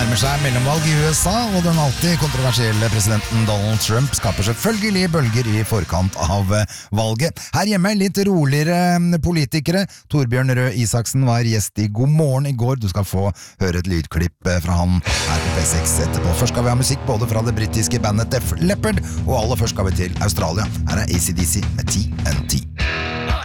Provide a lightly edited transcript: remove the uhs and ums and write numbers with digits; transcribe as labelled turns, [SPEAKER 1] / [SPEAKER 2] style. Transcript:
[SPEAKER 1] nærmer seg mellomvalg i USA, og den alltid kontroversielle presidenten Donald Trump skaper selvfølgelig bølger i forkant av valget. Her hjemme litt roligere politikere. Torbjørn Røe Isaksen var gjest i God morgen i går. Du skal få høre et lydklipp fra han her på P6 etterpå. Først skal vi ha musikk både fra det britiske bandet Def Leppard, og aller først skal vi til Australia. Her er AC/DC med TNT.